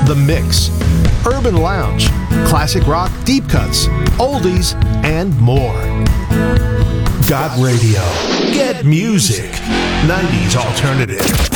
The Mix, Urban Lounge, Classic Rock Deep Cuts, Oldies, and more. Got Radio. Get music. 90s alternative.